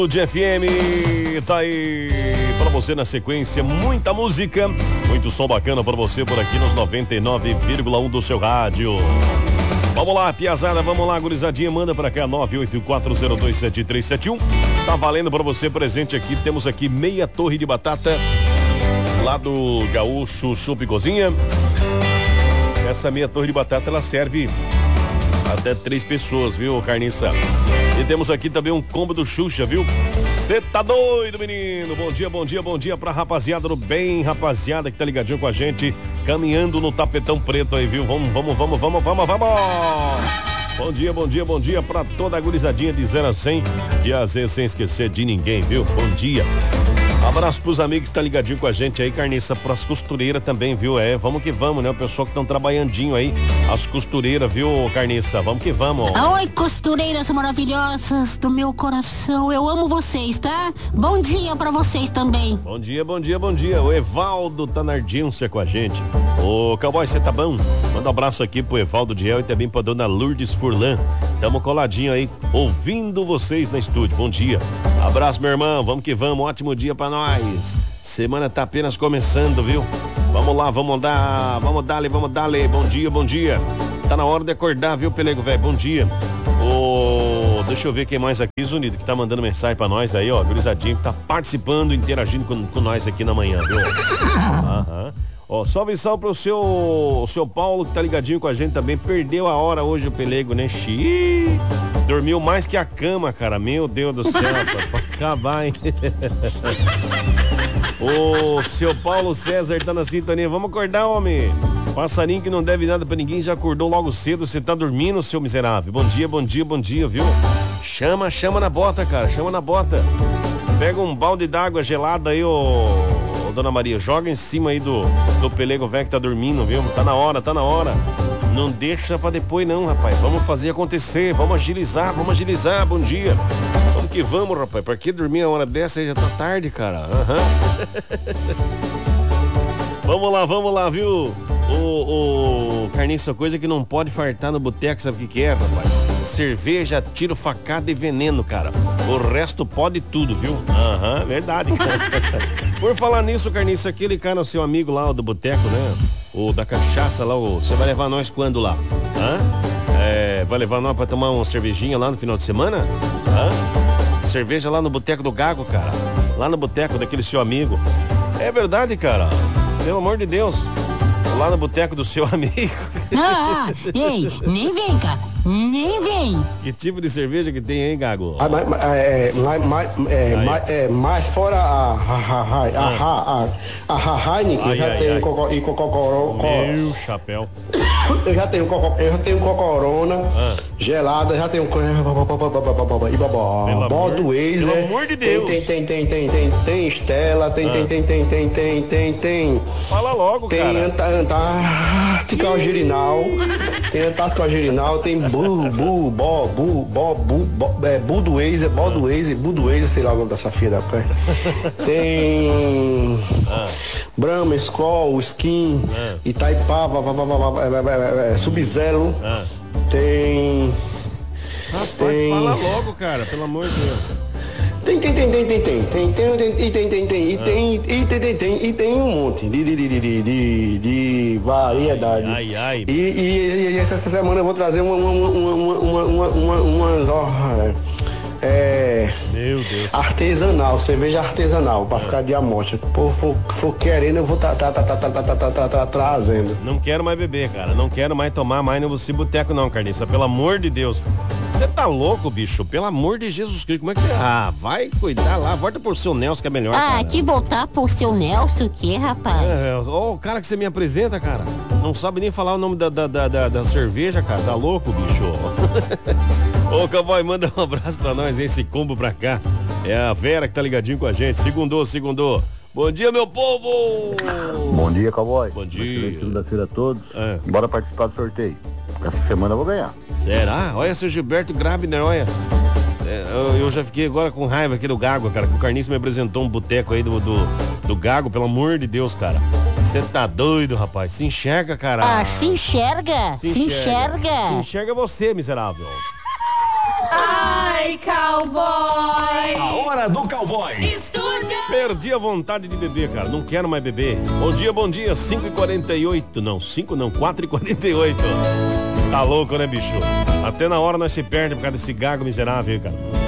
De FM, tá aí pra você na sequência, muita música, muito som bacana pra você por aqui nos 99,1 do seu rádio. Vamos lá, piazada, vamos lá, gurizadinha, manda pra cá 984027371. Tá valendo pra você presente aqui, temos aqui meia torre de batata lá do Gaúcho Chup Cozinha. Essa meia torre de batata, ela serve até 3 pessoas, viu, carniça? E temos aqui também um combo do Xuxa, viu? Cê tá doido, menino? Bom dia, bom dia, bom dia pra rapaziada do bem, rapaziada que tá ligadinho com a gente, caminhando no tapetão preto aí, viu? Vamos. Bom dia, bom dia, bom dia pra toda a gurizadinha de 0 a 100, e às vezes sem esquecer de ninguém, viu? Bom dia. Abraço pros amigos que tá ligadinho com a gente aí, carniça, pras costureiras também, viu? Vamos que vamos, né? O pessoal que estão trabalhandinho aí, as costureiras, viu, carniça? Vamos que vamos. Oi, costureiras maravilhosas do meu coração, eu amo vocês, tá? Bom dia pra vocês também. Bom dia, bom dia, bom dia. O Evaldo tá na audiência com a gente. Ô, cowboy, você tá bom? Manda um abraço aqui pro Evaldo de El e também pra dona Lourdes Furlan. Tamo coladinho aí, ouvindo vocês na estúdio. Bom dia. Abraço, meu irmão. Vamos que vamos. Ótimo dia pra nós. Semana tá apenas começando, viu? Vamos lá, vamos dar. Vamos dar. Bom dia, bom dia. Tá na hora de acordar, viu, Pelego, velho? Bom dia. Deixa eu ver quem mais aqui, Zunido, que tá mandando mensagem pra nós aí, ó. Gurizadinho que tá participando, interagindo com nós aqui na manhã, viu? Aham. Ó, salve pro seu Paulo que tá ligadinho com a gente também. Perdeu a hora hoje o Pelego, né? Xiii. Dormiu mais que a cama, cara. Meu Deus do céu, pra acabar, hein? Ô, seu Paulo César tá na sintonia. Vamos acordar, homem. Passarinho que não deve nada pra ninguém já acordou logo cedo. Você tá dormindo, seu miserável. Bom dia, bom dia, bom dia, viu? Chama na bota, cara. Chama na bota. Pega um balde d'água gelada aí, ô Dona Maria. Joga em cima aí do Pelego velho que tá dormindo, viu? Tá na hora. Não deixa pra depois não, rapaz. Vamos fazer acontecer, vamos agilizar. Bom dia. Vamos que vamos, rapaz. Pra que dormir a hora dessa aí? Já tá tarde, cara. Vamos lá, viu? Carniça, coisa que não pode fartar no boteco, sabe o que é, rapaz? Cerveja, tiro, facada e veneno, cara. O resto pode tudo, viu? Verdade, cara. Por falar nisso, carniça, aquele cara, seu amigo lá, o do boteco, né? O da cachaça lá, você vai levar nós quando lá? Vai levar nós pra tomar uma cervejinha lá no final de semana? Cerveja lá no boteco do Gago, cara. Lá no boteco daquele seu amigo. É verdade, cara. Pelo amor de Deus. Lá no boteco do seu amigo. Ei, nem vem, cara. Nem vem. Que tipo de cerveja que tem, hein, Gago? Mas fora a Heineken, já tem Cocorona. Meu chapéu. Eu já tenho Cocorona gelada, já tenho Budweiser. Pelo amor de Deus. Tem Stella, tem. Fala logo, tem cara. Antártica Original. Tem Antártica Original, tem Budweiser, sei lá o nome dessa filha da pé. Tem Brahma, Skol, Skin, Itaipava, Sub-Zero. Tem. Fala logo, cara, pelo amor de Deus. Tem um monte de variedade. E essa semana eu vou trazer meu Deus. Artesanal, cerveja artesanal, pra ficar diamante. For querendo, eu vou trazendo. Não quero mais beber, cara. Não quero mais tomar mais no boteco não, carniça. Pelo amor de Deus. Você tá louco, bicho? Pelo amor de Jesus Cristo. Como é que você... vai cuidar lá. Volta por seu Nelson que é melhor, cara. Que voltar por seu Nelson o quê, rapaz? O cara que você me apresenta, cara. Não sabe nem falar o nome da cerveja, cara. Tá louco, bicho? Ô, cowboy, manda um abraço pra nós, esse combo pra cá. É a Vera que tá ligadinho com a gente. Segundou. Bom dia, meu povo! Bom dia, cowboy. Bom dia. Segunda-feira a todos. Bora participar do sorteio. Essa semana eu vou ganhar. Será? Olha, seu Gilberto Grabner, olha. Eu já fiquei agora com raiva aqui do Gago, cara. Que o Carniça me apresentou um boteco aí do Gago, pelo amor de Deus, cara. Você tá doido, rapaz? Se enxerga, cara. Se enxerga? Se enxerga? Se enxerga você, miserável. Ai, cowboy. A hora do cowboy. Estúdio. Perdi a vontade de beber, cara. Não quero mais beber. Bom dia. 5h48. Não, 4h48. Tá louco, né, bicho? Até na hora nós se perde por causa desse gago miserável, cara.